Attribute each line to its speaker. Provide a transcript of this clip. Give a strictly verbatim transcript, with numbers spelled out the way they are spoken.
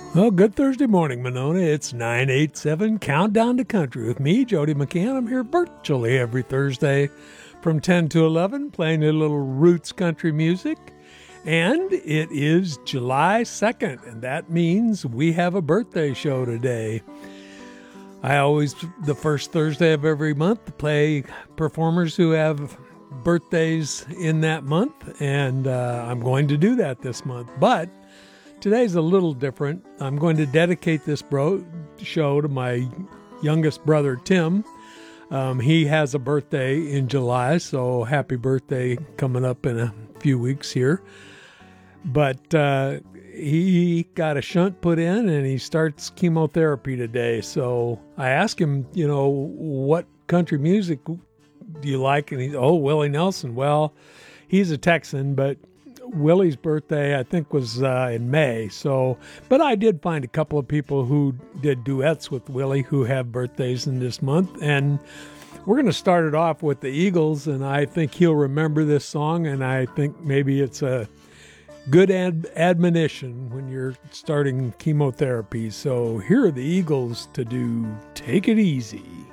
Speaker 1: Well, good Thursday morning, Monona. It's nine eight seven Countdown to Country with me, Jody McCann. I'm here virtually every Thursday from ten to eleven, playing a little roots country music. And it is July second, and that means we have a birthday show today. I always, the first Thursday of every month, play performers who have birthdays in that month, and uh, I'm going to do that this month. But today's a little different. I'm going to dedicate this bro- show to my youngest brother, Tim. Um, he has a birthday in July, so happy birthday coming up in a few weeks here. But uh, he got a shunt put in, and he starts chemotherapy today. So I asked him, you know, what country music do you like? And he's, oh, Willie Nelson. Well, he's a Texan, but Willie's birthday, I think, was uh, in May. So, but I did find a couple of people who did duets with Willie who have birthdays in this month. And we're going to start it off with the Eagles, and I think he'll remember this song, and I think maybe it's a good ad- admonition when you're starting chemotherapy. So here are the Eagles to do Take It Easy.